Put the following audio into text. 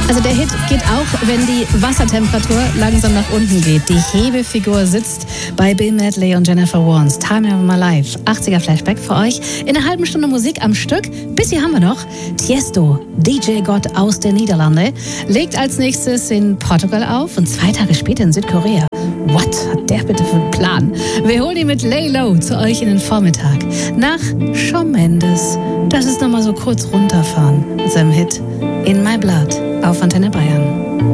Also der Hit geht auch, wenn die Wassertemperatur langsam nach unten geht. Die Hebefigur sitzt bei Bill Medley und Jennifer Warnes. Time of My Life. 80er Flashback für euch. In einer halben Stunde Musik am Stück. Bis hier haben wir noch Tiesto, DJ-Gott aus den Niederlanden, legt als nächstes in Portugal auf und 2 Tage später in Südkorea. What hat der bitte für einen Plan? Wir holen ihn mit Lay Low zu euch in den Vormittag. Nach Shawn Mendes. Das ist nochmal so kurz runterfahren mit seinem Hit In My Blood auf Antenne Bayern.